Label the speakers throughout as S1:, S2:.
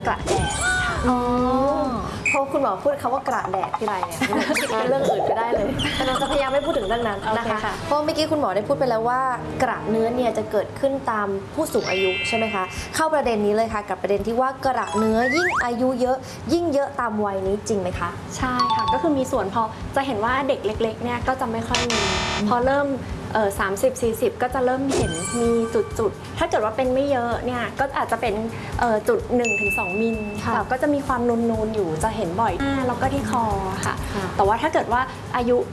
S1: กระแดดค่ะ
S2: พอคุณหมอพูดคำว่ากระแดดที่ไรเนี่ยคิดเป็นเรื่องอื่นไปได้เลยแต่เราจะพยายามไม่พูดถึงเรื่องนั้นนะคะเพราะเมื่อกี้คุณหมอได้พูดไปแล้วว่ากระเนื้อเนี่ยจะเกิดขึ้นตามผู้สูงอายุใช่ไหมคะเข้าประเด็นนี้เลยค่ะกับประเด็นที่ว่ากระเนื้อยิ่งอายุเยอะยิ่งเยอะตามวัยนี้จริงไหมคะ
S1: ใช่ค่ะก็คือมีส่วนพอจะเห็นว่าเด็กเล็กๆเนี่ยก็จะไม่ค่อยมีพอเริ่ม30-40 ก็จะเริ่มเห็นมีจุดๆถ้าเกิดว่าเป็นไม่เยอะเนี่ยก็อาจจะเป็นจุด 1-2 มิลค่ะก็จะมีความนูนๆอยู่จะเห็นบ่อยแล้วก็ที่คอค่ะแต่ว่าถ้าเกิดว่าอายุ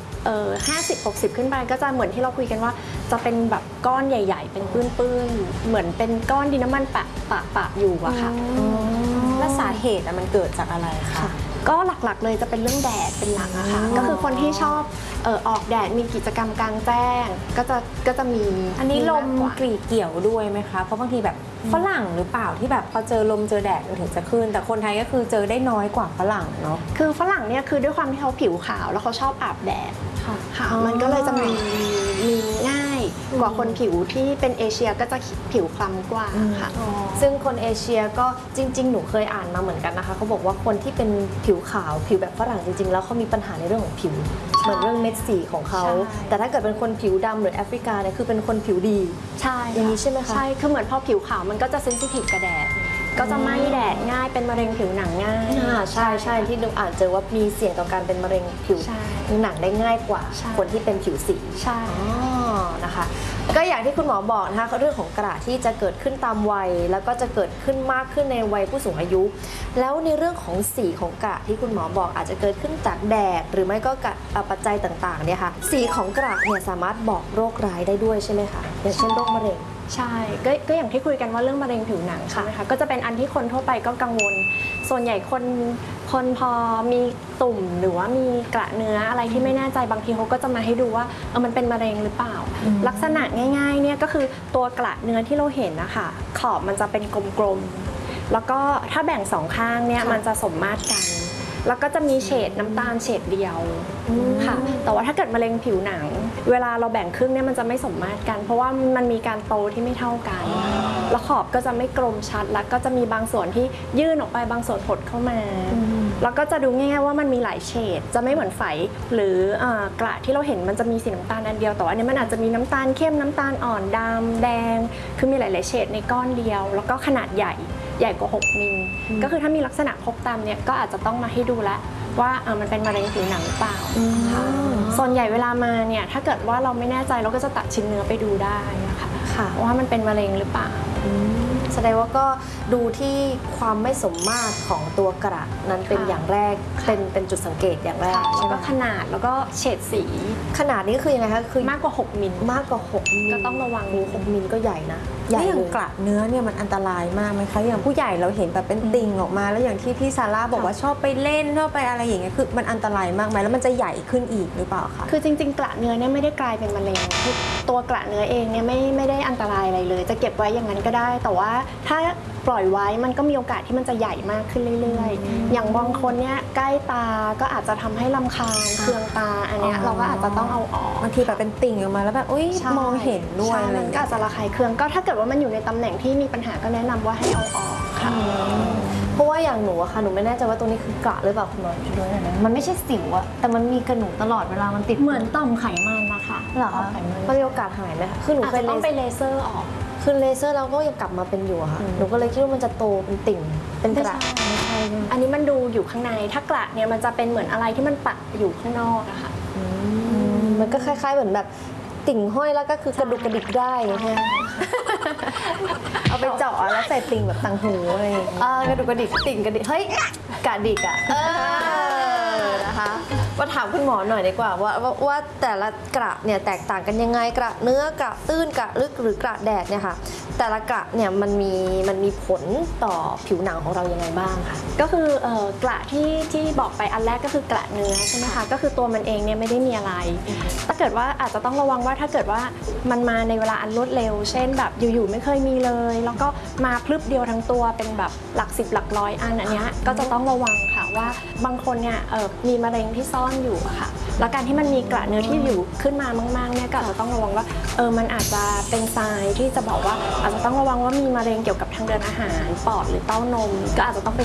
S1: 50-60 ขึ้นไปก็จะเหมือนที่เราคุยกันว่าจะเป็นแบบก้อนใหญ่ๆเป็นปื้นๆเหมือนเป็นก้อนดินน้ำมันปะอยู่อะค่ะ
S3: และสาเหตุมันเกิดจากอะไรคะ
S1: ก็หลักๆเลยจะเป็นเรื่องแดดเป็นหลักอะค่ะก็คือคนที่ชอบออกแดดมีกิจกรรมกลางแจ้งก็จะมี
S3: อันนี้ลมกรีดเกี่ยวด้วยไหมคะเพราะบางทีแบบฝรั่งหรือเปล่าที่แบบพอเจอลมเจอแดดถึงจะขึ้นแต่คนไทยก็คือเจอได้น้อยกว่าฝรั่งเนาะ
S1: คือฝรั่งเนี่ยคือด้วยความที่เขาผิวขาวแล้วเขาชอบอาบแดดค่ะมันก็เลยจะมีง่ายกว่าคนผิวที่เป็นเอเชียก็จะผิวคล้ำกว่าค่ะ
S2: ซึ่งคนเอเชียก็จริงๆหนูเคยอ่านมาเหมือนกันนะคะเขาบอกว่าคนที่เป็นผิวขาวผิวแบบฝรั่งจริงๆแล้วเขามีปัญหาในเรื่องของผิวเหมือนเรื่องเม็ดสีของเขาแต่ถ้าเกิดเป็นคนผิวดำหรือแอฟริกาเนี่ยคือเป็นคนผิวดี
S1: ใช่
S2: อย่างนี้ใช่ไหมคะ
S1: ใช่คือเหมือนพอผิวขาวมันก็จะเซนซิทีฟกับแดดก็จะไหม้แดดง่ายเป็นมะเร็งผิวหนังง่าย
S2: ใช่ที่หนูอ่านเจอว่ามีเสี่ยงต่อการเป็นมะเร็งผิวหนังได้ง่ายกว่าคนที่เป็นผิวสี
S1: ใช่
S2: นะคะก็อย่างที่คุณหมอบอกนะคะเรื่องของกระที่จะเกิดขึ้นตามวัยแล้วก็จะเกิดขึ้นมากขึ้นในวัยผู้สูงอายุแล้วในเรื่องของสีของกระที่คุณหมอบอกอาจจะเกิดขึ้นจากแดดหรือไม่ก็ปัจจัยต่างๆเนี่ยค่ะสีของกระเนี่ยสามารถบอกโรคร้ายได้ด้วยใช่ไหมคะอย่างเช่นโรคมะเร็ง
S1: ใช่ก็อย่างที่คุยกันว่าเรื่องมะเร็งผิวหนังใช่ไหมคะก็จะเป็นอันที่คนทั่วไปก็กังวลส่วนใหญ่คนพอมีตุ่มหรือว่ามีกระเนื้ออะไรที่ไม่แน่ใจบางทีเขาก็จะมาให้ดูว่ามันเป็นมะเร็งหรือเปล่าลักษณะง่ายๆเนี่ยก็คือตัวกระเนื้อที่เราเห็นนะคะขอบมันจะเป็นกลมๆแล้วก็ถ้าแบ่งสองข้างเนี่ยมันจะสมมาตรกันแล้วก็จะมีเฉดน้ำตาลเฉดเดียวค่ะแต่ว่าถ้าเกิดมะเร็งผิวหนังเวลาเราแบ่งครึ่งเนี่ยมันจะไม่สมมาตรกันเพราะว่ามันมีการโตที่ไม่เท่ากันแล้วขอบก็จะไม่กลมชัดแล้วก็จะมีบางส่วนที่ยื่นออกไปบางส่วนหดเข้ามาแล้วก็จะดูง่ายๆว่ามันมีหลายเฉดจะไม่เหมือนไฝหรือกระที่เราเห็นมันจะมีสีน้ำตาลอันเดียวแต่ว่าอันนี้มันอาจจะมีน้ำตาลเข้มน้ำตาลอ่อนดำแดงคือมีหลายๆเฉดในก้อนเดียวแล้วก็ขนาดใหญ่กว่า6 มิลก็คือถ้ามีลักษณะพบตามเนี่ยก็อาจจะต้องมาให้ดูแลว่ามันเป็นมะเร็งผิวหนังหรือเปล่าส่วนใหญ่เวลามาเนี่ยถ้าเกิดว่าเราไม่แน่ใจเราก็จะตัดชิ้นเนื้อไปดูได้ค่ะว่ามันเป็นมะเร็งหรือเปล่า
S2: แสดงว่าก็ดูที่ความไม่สมมาตรของตัวกระนั้นเป็นอย่างแรกเป็นจุดสังเกตอย่างแรก
S1: แล้วก็ขนาดแล้วก็เฉดสี
S2: ขนาดนี้คือยังไงคะคือ
S1: มากกว่า6 มิล
S2: มากกว่า6 มิล
S1: ก็ต้องระวัง
S2: 6 มิลก็ใหญ่นะ
S3: ใหญ่อย่างกระเนื้อเนี่ยมันอันตรายมากไหมคะอย่างผู้ใหญ่เราเห็นแบบเป็นติ่งออกมาแล้วอย่างที่พี่ซาร่าบอกว่าชอบไปเล่นชอบไปอะไรอย่างเงี้ยคือมันอันตรายมากไหมแล้วมันจะใหญ่ขึ้นอีกหรือเปล่าคะ
S1: คือจริงๆกระเนื้อเนี่ยไม่ได้กลายเป็นมะเร็งตัวกระเนื้อเองเนี่ยไม่ได้อันตรายอะไรเลยจะเก็บไว้อย่างนั้นก็ได้แต่ว่าถ้าปล่อยไว้มันก็มีโอกาสที่มันจะใหญ่มากขึ้นเรื่อยๆอย่างบางคนเนี่ยใกล้ตาก็อาจจะทำให้รำคาญเคืองตาอันเนี้ยเราก็อาจจะต้องเอาออก
S3: บางทีแบบเป็นติ่งออกมาแล้วแบบมองเห็นด้วยอะไร
S1: ก็อาจจะระคายเคืองก็ถ้าเกิดว่ามันอยู่ในตำแหน่งที่มีปัญหาก็แนะนำว่าให้เอาออกค่ะ
S2: เพราะว่าอย่างหนูอะค่ะหนูไม่แน่ใจว่าตรงนี้คือกระหรือเปล่าคุณหมอช่วยด้วยนะมันไม่ใช่สิวอะแต่มันมีกระหนูตลอดเวลามันติด
S1: เหมือนต่อมไขมันนะคะ
S2: หรอมันมีโอกาสหายไหมคะคือหนูเคย
S1: ต้องไปเลเซอร์ออก
S2: คือเลเซอร์แล้วก็ยังกลับมาเป็นอยู่ค่ะหนูก็เลยคิดว่ามันจะโตเป็นติ่งเป็นกระ
S1: ไม่ใช่อันนี้มันดูอยู่ข้างในถ้ากระเนี่ยมันจะเป็นเหมือนอะไรที่มันปักอยู่ข้างนอกอะค่ะ
S2: มันก็คล้ายๆเหมือนแบบติ่งห้อยแล้วก็คือกระดุกกระดิกได้ใช่ไหมเอาไปเจาะแล้วใส่ติ่งแบบต่างหูอะไรกระดุกกระดิกติ่งกระดิกเฮ้ยกระดิกอะนะคะมาถามคุณหมอหน่อยดีกว่าว่าแต่ละกระเนี่ยแตกต่างกันยังไงกระเนื้อกระตื้นกระลึกหรือกระแดดเนี่ยค่ะแต่ละกระเนี่ยมันมีผลต่อผิวหนังของเรายังไงบ้างคะ
S1: ก็คือกระที่บอกไปอันแรกก็คือกระเนื้อใช่ไหมคะก็คือตัวมันเองเนี่ยไม่ได้มีอะไรถ้าเกิดว่าอาจจะต้องระวังว่าถ้าเกิดว่ามันมาในเวลาอันรวดเร็วเช่นแบบอยู่ๆไม่เคยมีเลยแล้วก็มาพลึบเดียวทั้งตัวเป็นแบบหลัก10หลักร้อยอันเนี้ยก็จะต้องระวังค่ะว่าบางคนเนี่ยมีมะเร็งที่ซ่อนอยู่ค่ะแล้วการที่มันมีกระเนื้อที่อยู่ขึ้นมามากๆเนี่ยก็อาจจะต้องระวังว่ามันอาจจะเป็นทรายที่จะบอกว่าอาจจะต้องระวังว่ามีมะเร็งเกี่ยวกับทางเดินอาหารปอดหรือเต้านมก็อาจจะต้องไป